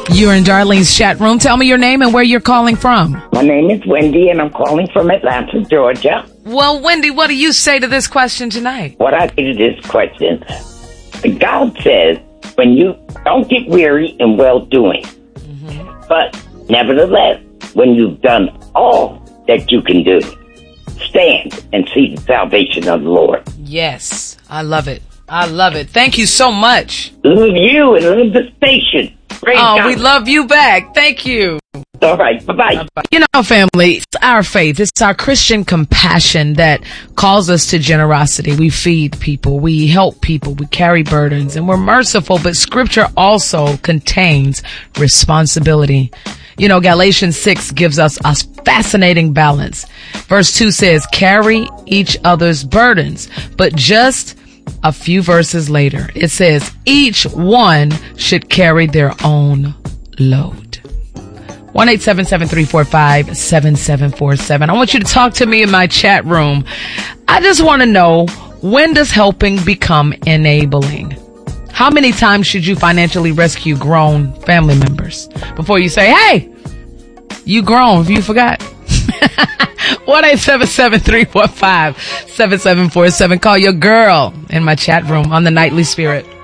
You're in Darlene's chat room. Tell me your name and where you're calling from. My name is Wendy, and I'm calling from Atlanta, Georgia. Well, Wendy, what do you say to this question tonight? What I say to this question, God says, when you don't get weary in well-doing, but nevertheless, when you've done all that you can do, stand and see the salvation of the Lord. Yes, I love it. I love it. Thank you so much. Love you and love the station. Praise God. We love you back. Thank you. All right. Bye-bye. You know, family, it's our faith. It's our Christian compassion that calls us to generosity. We feed people. We help people. We carry burdens, and we're merciful. But Scripture also contains responsibility. You know, Galatians 6 gives us a fascinating balance. Verse 2 says, carry each other's burdens. But just a few verses later, it says, each one should carry their own load. 1-877-345-7747. I want you to talk to me in my chat room. I just want to know, when does helping become enabling? How many times should you financially rescue grown family members before you say, hey, you grown, if you forgot? 1-877-345-7747. Call your girl in my chat room on the Nightly Spirit.